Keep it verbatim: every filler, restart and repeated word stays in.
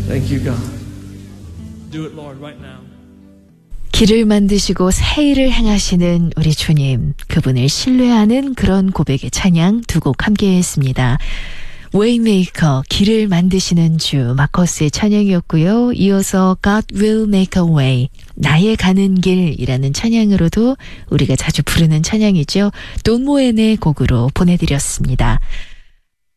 Thank you, God. Do it, Lord, right now. 길을 만드시고 새 일을 행하시는 우리 주님, 그분을 신뢰하는 그런 고백의 찬양 두 곡 함께 했습니다. Waymaker, 길을 만드시는 주, 마커스의 찬양이었고요. 이어서 God will make a way, 나의 가는 길이라는 찬양으로도 우리가 자주 부르는 찬양이죠. 돈 모엔의 곡으로 보내드렸습니다.